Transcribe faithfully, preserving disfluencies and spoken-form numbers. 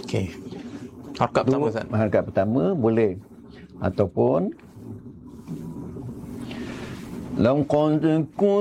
Okey. Harakat pertama Ustaz. Harakat pertama boleh, ataupun lam qad